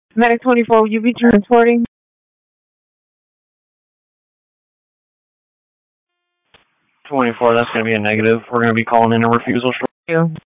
Medic 24, will you be transporting? 24, that's going to be a negative. We're going to be calling in a refusal. You.